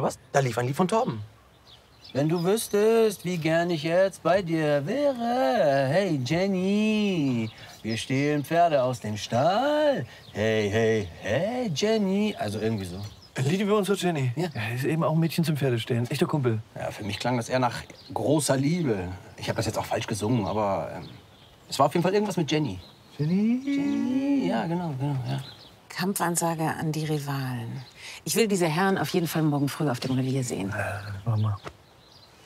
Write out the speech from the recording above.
was? Da lief ein Lied von Torben. Wenn du wüsstest, wie gern ich jetzt bei dir wäre. Hey, Jenny, wir stehlen Pferde aus dem Stall. Hey, hey, hey, Jenny. Also irgendwie so. Lied über uns, Jenny. Ja. Ja, ist eben auch ein Mädchen zum Pferdestehlen. Echter Kumpel. Ja, für mich klang das eher nach großer Liebe. Ich habe das jetzt auch falsch gesungen, aber es war auf jeden Fall irgendwas mit Jenny. Jenny? Jenny, ja, genau, ja. Kampfansage an die Rivalen. Ich will diese Herren auf jeden Fall morgen früh auf dem Revier sehen. Mach mal.